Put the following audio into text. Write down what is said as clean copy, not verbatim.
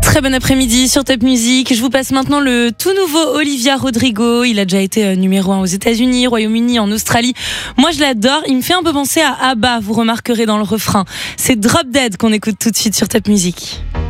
Très bon après-midi sur Top Music. Je vous passe maintenant le tout nouveau Olivia Rodrigo. Il a déjà été numéro 1 aux États-Unis, Royaume-Uni, en Australie. Moi, je l'adore. Il me fait un peu penser à ABBA, vous remarquerez dans le refrain. C'est Drop Dead qu'on écoute tout de suite sur Top Music.